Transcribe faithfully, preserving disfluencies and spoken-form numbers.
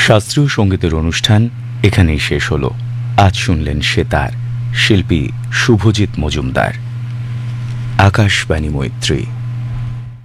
শাস্ত্রীয় সঙ্গীতের অনুষ্ঠান এখানেই শেষ হলো। আজ শুনলেন সেতার, শিল্পী শুভজিৎ মজুমদার। আকাশবাণী মৈত্রী।